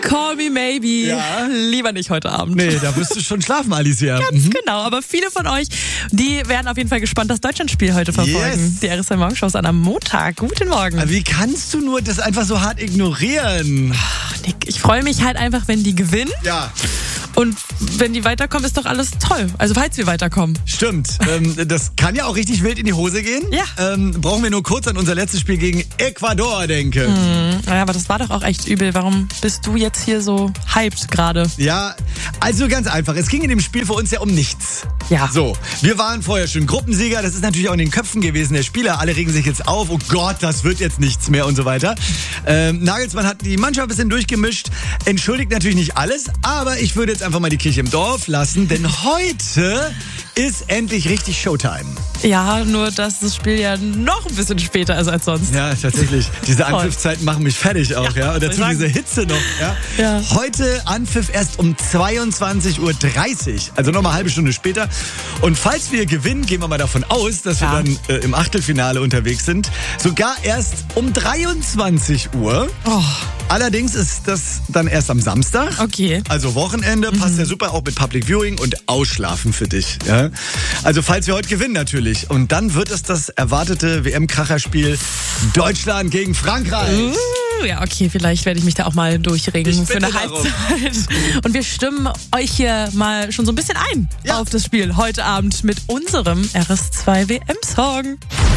Call me maybe. Ja. Lieber nicht heute Abend. Nee, da wirst du schon schlafen, Alicia. Ganz genau, aber viele von euch, die werden auf jeden Fall gespannt das Deutschlandspiel heute verfolgen. Yes. Die RSM Morgenshow ist an einem Montag. Guten Morgen. Wie kannst du nur das einfach so hart ignorieren? Ach, Nick, ich freue mich halt einfach, wenn die gewinnen. Ja. Und wenn die weiterkommen, ist doch alles toll. Also falls wir weiterkommen. Stimmt. Das kann ja auch richtig wild in die Hose gehen. Ja. Brauchen wir nur kurz an unser letztes Spiel gegen Ecuador denken. Ja, aber das war doch auch echt übel. Warum bist du jetzt hier so hyped gerade? Ja, also ganz einfach. Es ging in dem Spiel für uns ja um nichts. Ja. So, wir waren vorher schon Gruppensieger. Das ist natürlich auch in den Köpfen gewesen der Spieler. Alle regen sich jetzt auf. Oh Gott, das wird jetzt nichts mehr und so weiter. Nagelsmann hat die Mannschaft ein bisschen durchgemischt. Entschuldigt natürlich nicht alles, aber ich würde jetzt einfach mal die Kirche im Dorf lassen, denn heute ist endlich richtig Showtime. Ja, nur dass das Spiel ja noch ein bisschen später ist als sonst. Ja, tatsächlich. Diese Anpfiffzeiten machen mich fertig auch, ja. Und dazu diese Hitze noch, ja. Ja. Heute Anpfiff erst um 22:30 Uhr, also nochmal eine halbe Stunde später. Und falls wir gewinnen, gehen wir mal davon aus, dass wir dann im Achtelfinale unterwegs sind. Sogar erst um 23 Uhr. Oh. Allerdings ist das dann erst am Samstag. Okay. Also Wochenende, passt ja super auch mit Public Viewing und Ausschlafen für dich. Ja? Also falls wir heute gewinnen natürlich. Und dann wird es das erwartete WM-Kracherspiel Deutschland gegen Frankreich. Ja, okay, vielleicht werde ich mich da auch mal durchregen für eine darum. Halbzeit. Und wir stimmen euch hier mal schon so ein bisschen ein auf das Spiel heute Abend mit unserem RS2 WM-Song.